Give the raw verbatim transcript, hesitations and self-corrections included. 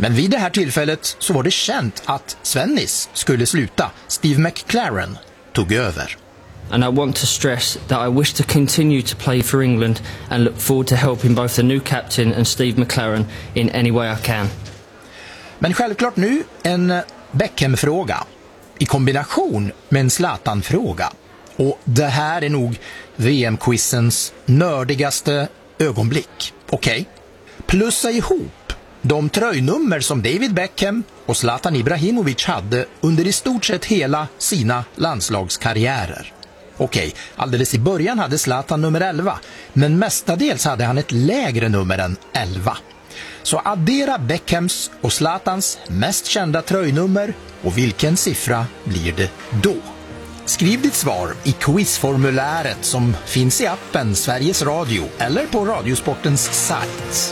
Men vid det här tillfället så var det känt att Svennis skulle sluta. Steve McClaren tog över. And I want to stress that I wish to continue to play for England and look forward to helping both the new captain and Steve McClaren in any way I can. Men självklart nu en Beckham-fråga i kombination med en Zlatan-fråga. Och det här är nog V M-quizens nördigaste ögonblick. Okej? Okay. Plussa ihop de tröjnummer som David Beckham och Zlatan Ibrahimovic hade under i stort sett hela sina landslagskarriärer. Okej, okay, alldeles i början hade Zlatan nummer elva, men mestadels hade han ett lägre nummer än elva. Så addera Beckhams och Zlatans mest kända tröjnummer och vilken siffra blir det då? Skriv ditt svar i quizformuläret som finns i appen Sveriges Radio eller på Radiosportens sajt.